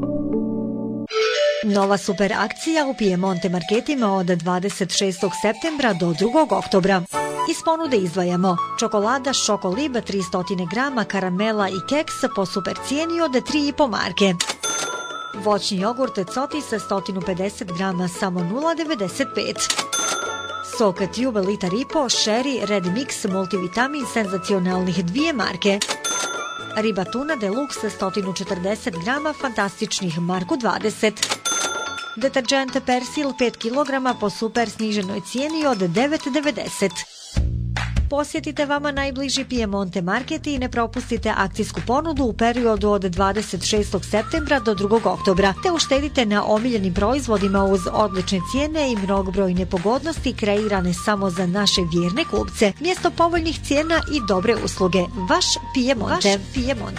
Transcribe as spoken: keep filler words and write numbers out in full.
Nova super akcija u Piemonte marketima od dvadeset šestog septembra do drugog oktobra. Iz ponude izdvajamo čokolada Šokolib tristo grama, karamela i keks po super cijeni od tri i po marke. Voćni jogurt Cotis sto pedeset grama samo nula devedeset pet. Sok Tube litar i po, Sherry Red Mix multivitamin senzacionalnih dvije marke. Riba tuna Deluxe sto četrdeset grama fantastičnih marku dvadeset. Deterđent Persil pet kilograma po super sniženoj cijeni od devet devedeset. Posjetite vama najbliži Piemonte market i ne propustite akcijsku ponudu u periodu od dvadeset šestog septembra do drugog oktobra, te uštedite na omiljenim proizvodima uz odlične cijene i mnogobrojne pogodnosti kreirane samo za naše vjerne kupce. Mjesto povoljnih cijena i dobre usluge. Vaš Piemonte. Vaš Piemonte.